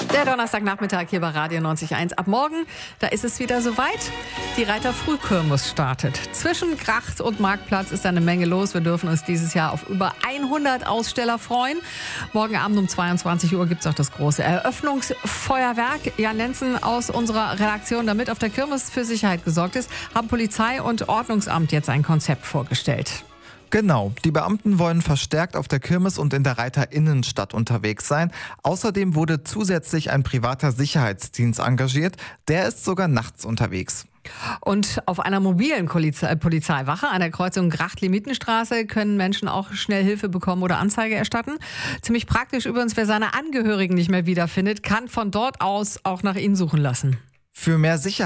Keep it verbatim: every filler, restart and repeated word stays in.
Der Donnerstagnachmittag hier bei Radio neunzig Komma eins. Ab morgen, da ist es wieder soweit. Die Reiter Frühkirmes startet. Zwischen Gracht und Marktplatz ist eine Menge los. Wir dürfen uns dieses Jahr auf über hundert Aussteller freuen. Morgen Abend um zweiundzwanzig Uhr gibt es auch das große Eröffnungsfeuerwerk. Jan Lenzen aus unserer Redaktion, damit auf der Kirmes für Sicherheit gesorgt ist, haben Polizei und Ordnungsamt jetzt ein Konzept vorgestellt. Genau, die Beamten wollen verstärkt auf der Kirmes und in der Reiterinnenstadt unterwegs sein. Außerdem wurde zusätzlich ein privater Sicherheitsdienst engagiert. Der ist sogar nachts unterwegs. Und auf einer mobilen Polizeiwache an der Kreuzung Gracht-Limitenstraße können Menschen auch schnell Hilfe bekommen oder Anzeige erstatten. Ziemlich praktisch übrigens, wer seine Angehörigen nicht mehr wiederfindet, kann von dort aus auch nach ihnen suchen lassen. Für mehr Sicherheit